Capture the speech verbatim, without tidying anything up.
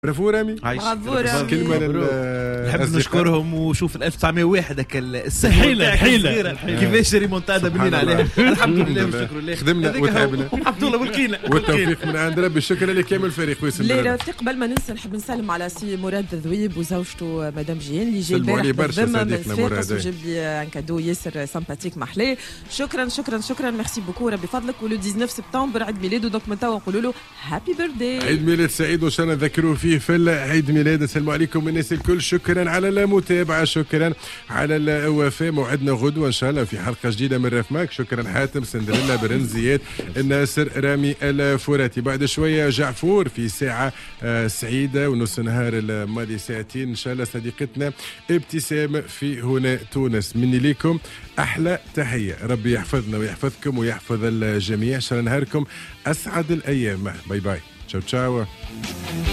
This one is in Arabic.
برافو رامي. برافو رامي. كلمة نحب نشكرهم وشوف ال ألف وتسعمية وواحد هذاك السهيلة الحيلة كيفاش ريمونتادا بنين عليها. الحمد لله والشكر لله. خدمنا وتعبنا عبد الله والقينا والتوفيق من عند ربي. شكرا لك كامل الفريق ويسلم. لا قبل ما ننسى نحب نسلم على سي مراد الذويب وزوجته مدام جيان اللي جاي البارح بالضمه من صفاقس وجاب لي ان كادو ياسر سامباتيك محلاه. شكرا شكرا شكرا ميرسي بوكو ربي فضلك. ولو تسعطاش سبتمبر عيد ميلاده دونك من توا نقولوا له هابي بيرثداي. عيد ميلاد سعيد وان شاء الله نذكروه فيه في العيد ميلاد. السلام عليكم الناس الكل. شكرا على المتابعه شكرا على الوفاء. موعدنا غدوه ان شاء الله في حلقه جديده من رفماك. شكرا حاتم سندريلا برن زياد الناصر رامي الفراتي. بعد شويه جعفور في ساعه سعيده ونص نهار الماضي ساعتين ان شاء الله. صديقتنا ابتسام في هنا تونس. مني ليكم احلى تحيه. ربي يحفظنا ويحفظكم ويحفظ الجميع. ان شاء الله نهاركم اسعد الايام. باي باي. تشاو تشاو.